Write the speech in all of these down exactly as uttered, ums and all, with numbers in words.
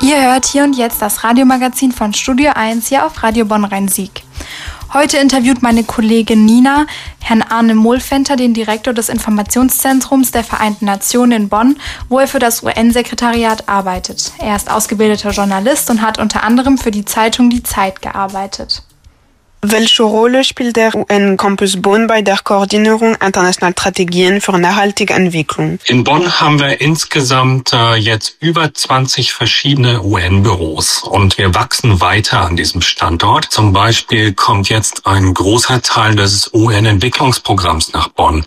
Ihr hört hier und jetzt das Radiomagazin von Studio eins hier auf Radio Bonn-Rhein-Sieg. Heute interviewt meine Kollegin Nina Herrn Arne Mohlfenter, den Direktor des Informationszentrums der Vereinten Nationen in Bonn, wo er für das U N-Sekretariat arbeitet. Er ist ausgebildeter Journalist und hat unter anderem für die Zeitung Die Zeit gearbeitet. Welche Rolle spielt der U N-Campus Bonn bei der Koordinierung internationaler Strategien für nachhaltige Entwicklung? In Bonn haben wir insgesamt äh, jetzt über zwanzig verschiedene U N-Büros und wir wachsen weiter an diesem Standort. Zum Beispiel kommt jetzt ein großer Teil des U N-Entwicklungsprogramms nach Bonn.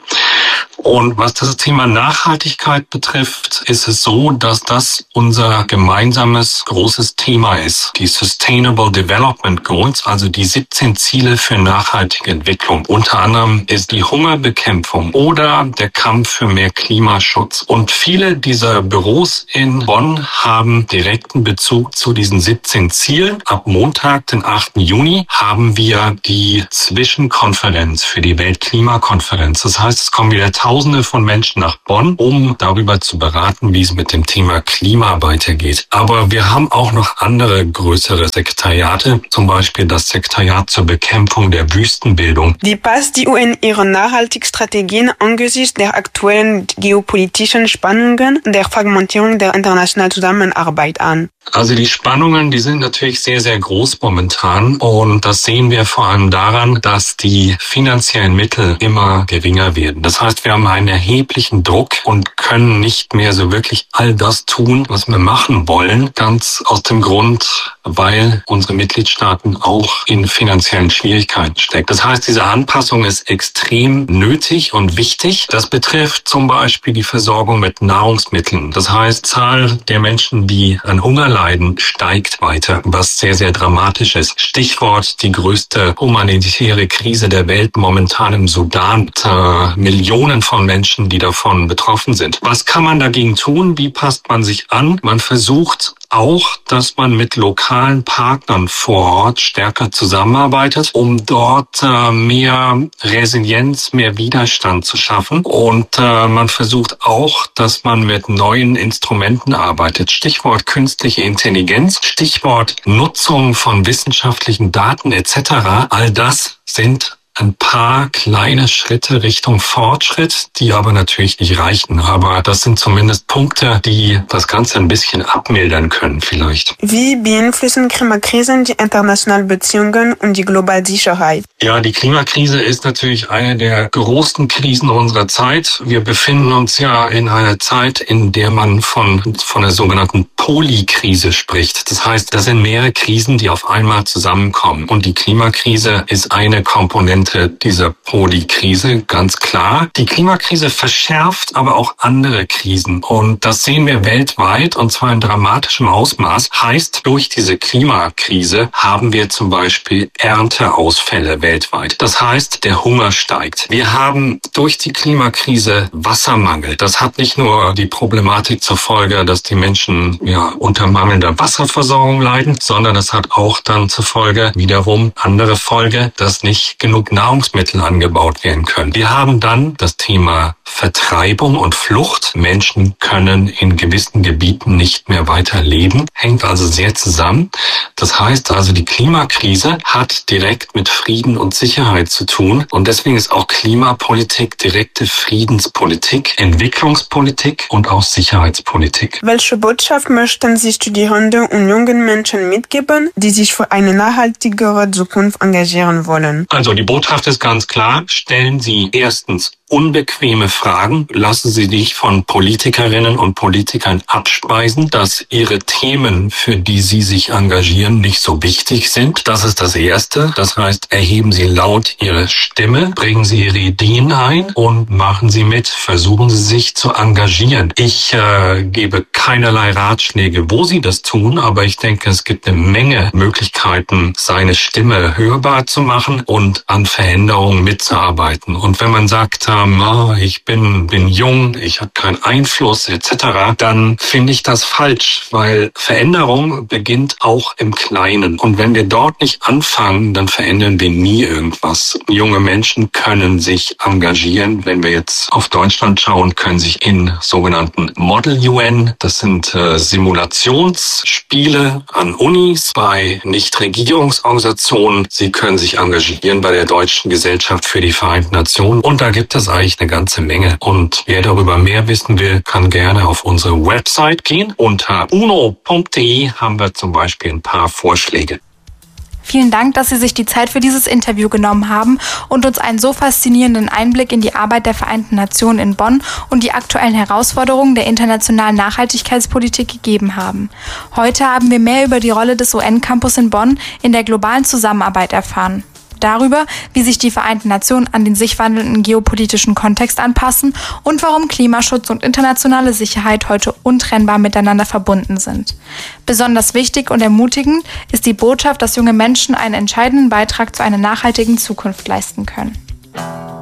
Und was das Thema Nachhaltigkeit betrifft, ist es so, dass das unser gemeinsames großes Thema ist. Die Sustainable Development Goals, also die siebzehn Ziele für nachhaltige Entwicklung. Unter anderem ist die Hungerbekämpfung oder der Kampf für mehr Klimaschutz. Und viele dieser Büros in Bonn haben direkten Bezug zu diesen siebzehn Zielen. Ab Montag, den achten Juni, haben wir die Zwischenkonferenz für die Weltklimakonferenz. Das heißt, es kommen wieder Tausende von Menschen nach Bonn, um darüber zu beraten, wie es mit dem Thema Klima weitergeht. Aber wir haben auch noch andere größere Sekretariate, zum Beispiel das Sekretariat zur Bekämpfung der Wüstenbildung. Wie passt die U N ihre Nachhaltigkeitsstrategien angesichts der aktuellen geopolitischen Spannungen und der Fragmentierung der internationalen Zusammenarbeit an? Also die Spannungen, die sind natürlich sehr, sehr groß momentan und das sehen wir vor allem daran, dass die finanziellen Mittel immer geringer werden. Das heißt, wir haben einen erheblichen Druck und können nicht mehr so wirklich all das tun, was wir machen wollen, ganz aus dem Grund, weil unsere Mitgliedstaaten auch in finanziellen Schwierigkeiten stecken. Das heißt, diese Anpassung ist extrem nötig und wichtig. Das betrifft zum Beispiel die Versorgung mit Nahrungsmitteln. Das heißt, die Zahl der Menschen, die an Hunger leiden, steigt weiter, was sehr, sehr dramatisch ist. Stichwort die größte humanitäre Krise der Welt momentan im Sudan. Äh, Millionen von Menschen, die davon betroffen sind. Was kann man dagegen tun? Wie passt man sich an? Man versucht auch, dass man mit lokalen Partnern vor Ort stärker zusammenarbeitet, um dort äh, mehr Resilienz, mehr Widerstand zu schaffen. Und äh, man versucht auch, dass man mit neuen Instrumenten arbeitet. Stichwort künstliche Intelligenz, Stichwort Nutzung von wissenschaftlichen Daten et cetera. All das sind ein paar kleine Schritte Richtung Fortschritt, die aber natürlich nicht reichen. Aber das sind zumindest Punkte, die das Ganze ein bisschen abmildern können vielleicht. Wie beeinflussen Klimakrisen die internationalen Beziehungen und die globale Sicherheit? Ja, die Klimakrise ist natürlich eine der großen Krisen unserer Zeit. Wir befinden uns ja in einer Zeit, in der man von, von der sogenannten Polykrise spricht. Das heißt, das sind mehrere Krisen, die auf einmal zusammenkommen. Und die Klimakrise ist eine Komponente dieser Polykrise, ganz klar. Die Klimakrise verschärft aber auch andere Krisen und das sehen wir weltweit und zwar in dramatischem Ausmaß. Heißt, durch diese Klimakrise haben wir zum Beispiel Ernteausfälle weltweit. Das heißt, der Hunger steigt. Wir haben durch die Klimakrise Wassermangel. Das hat nicht nur die Problematik zur Folge, dass die Menschen ja unter mangelnder Wasserversorgung leiden, sondern es hat auch dann zur Folge wiederum andere Folge, dass nicht genug Nahrungsmittel angebaut werden können. Wir haben dann das Thema Vertreibung und Flucht. Menschen können in gewissen Gebieten nicht mehr weiter leben. Hängt also sehr zusammen. Das heißt also, die Klimakrise hat direkt mit Frieden und Sicherheit zu tun. Und deswegen ist auch Klimapolitik direkte Friedenspolitik, Entwicklungspolitik und auch Sicherheitspolitik. Welche Botschaft möchten Sie Studierenden und jungen Menschen mitgeben, die sich für eine nachhaltigere Zukunft engagieren wollen? Also die Botschaft ist ganz klar. Stellen Sie erstens unbequeme Fragen. Lassen Sie sich von Politikerinnen und Politikern abspeisen, dass ihre Themen, für die sie sich engagieren, nicht so wichtig sind. Das ist das Erste. Das heißt, erheben Sie laut Ihre Stimme, bringen Sie Ihre Ideen ein und machen Sie mit. Versuchen Sie sich zu engagieren. Ich äh, gebe keinerlei Ratschläge, wo Sie das tun, aber ich denke, es gibt eine Menge Möglichkeiten, seine Stimme hörbar zu machen und an Veränderungen mitzuarbeiten. Und wenn man sagt, äh, haben, ah, ich bin, bin jung, ich habe keinen Einfluss et cetera, dann finde ich das falsch, weil Veränderung beginnt auch im Kleinen. Und wenn wir dort nicht anfangen, dann verändern wir nie irgendwas. Junge Menschen können sich engagieren. Wenn wir jetzt auf Deutschland schauen, können sich in sogenannten Model U N, das sind äh, Simulationsspiele an Unis, bei Nichtregierungsorganisationen. Sie können sich engagieren bei der Deutschen Gesellschaft für die Vereinten Nationen. Und da gibt es eigentlich eine ganze Menge. Und wer darüber mehr wissen will, kann gerne auf unsere Website gehen. Unter uno punkt de haben wir zum Beispiel ein paar Vorschläge. Vielen Dank, dass Sie sich die Zeit für dieses Interview genommen haben und uns einen so faszinierenden Einblick in die Arbeit der Vereinten Nationen in Bonn und die aktuellen Herausforderungen der internationalen Nachhaltigkeitspolitik gegeben haben. Heute haben wir mehr über die Rolle des U N-Campus in Bonn in der globalen Zusammenarbeit erfahren. Darüber, wie sich die Vereinten Nationen an den sich wandelnden geopolitischen Kontext anpassen und warum Klimaschutz und internationale Sicherheit heute untrennbar miteinander verbunden sind. Besonders wichtig und ermutigend ist die Botschaft, dass junge Menschen einen entscheidenden Beitrag zu einer nachhaltigen Zukunft leisten können.